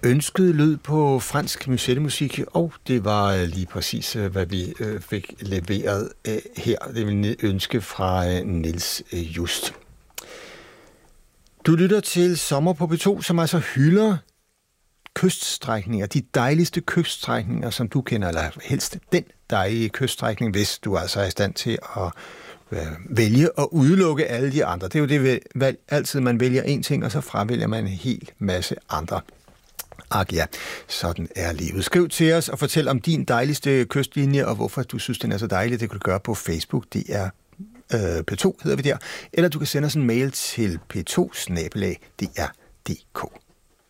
Ønsket lød på fransk musicalmusik, og det var lige præcis, hvad vi fik leveret her. Det er et ønske fra Niels Just. Du lytter til Sommer på P2, som altså hylder kyststrækninger, de dejligste kyststrækninger, som du kender, eller helst den dejlige kyststrækning, hvis du altså er i stand til at vælge og udelukke alle de andre. Det er jo det valg, altid man vælger en ting, og så fravælger man en hel masse andre. Ja, sådan er livet. Skriv til os og fortæl om din dejligste kystlinje, og hvorfor du synes, den er så dejlig. Det kan du gøre på Facebook. Det er P2, hedder vi der. Eller du kan sende os en mail til p2@dr.dk.